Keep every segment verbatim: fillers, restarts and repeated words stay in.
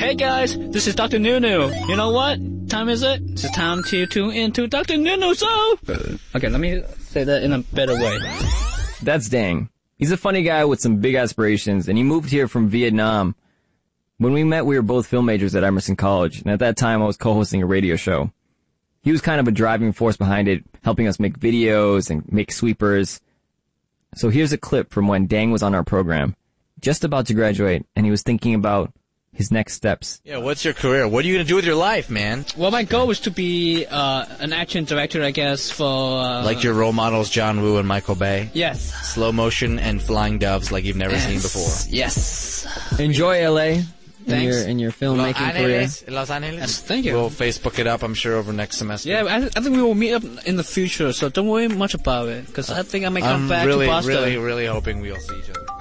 Hey guys, this is Doctor Nunu. You know what time is it? It's time to tune into Doctor Nunu Show. Okay, let me say that in a better way. That's Dang. He's a funny guy with some big aspirations, and he moved here from Vietnam. When we met, we were both film majors at Emerson College, and at that time I was co-hosting a radio show. He was kind of a driving force behind it, helping us make videos and make sweepers. So here's a clip from when Dang was on our program, just about to graduate, and he was thinking about his next steps. Yeah, what's your career? What are you going to do with your life, man? Well, my goal is to be uh, an action director, I guess, for... Uh, like your role models, John Woo and Michael Bay? Yes. Slow motion and flying doves like you've never yes. seen before. Yes. Enjoy L A in Thanks. your, in your filmmaking Los career. Angeles, Los Angeles. Yes, thank you. We'll Facebook it up, I'm sure, over next semester. Yeah, I, I think we will meet up in the future, so don't worry much about it, because I think I may come I'm back really, to Boston. really, really hoping we'll see each other.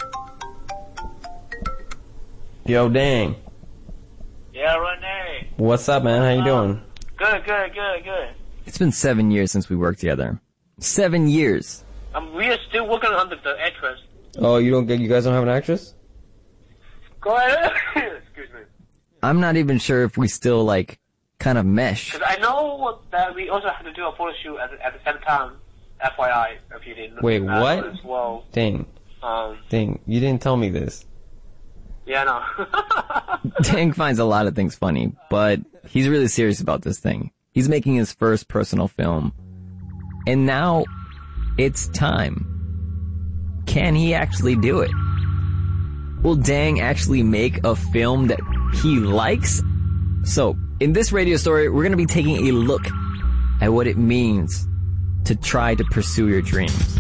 Yo, Dang. Yeah, Renee. What's up, man? How you doing? Good, good, good, good. It's been seven years since we worked together. Seven years. Um, we are still working on the, the actress. Oh, you don't get, you guys don't have an actress? Go ahead. Excuse me. I'm not even sure if we still, like, kind of mesh. Because I know that we also have to do a photo shoot at, at the same time. F Y I, if you didn't. Wait, uh, what? As well. Dang. Um. Dang, you didn't tell me this. Yeah, no. Dang finds a lot of things funny, but he's really serious about this thing. He's making his first personal film. And now, it's time. Can he actually do it? Will Dang actually make a film that he likes? So, in this radio story, we're gonna be taking a look at what it means to try to pursue your dreams.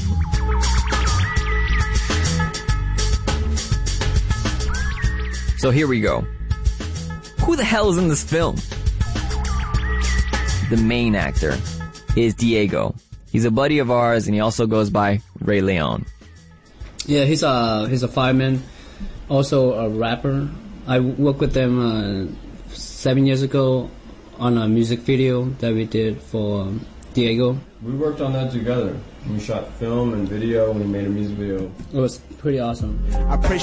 So here we go. Who the hell is in this film? The main actor is Diego. He's a buddy of ours, and he also goes by Ray Leon. Yeah, he's a he's a fireman, also a rapper. I worked with them uh, seven years ago on a music video that we did for um, Diego. We worked on that together. We shot film and video, and we made a music video. It was pretty awesome. I appreciate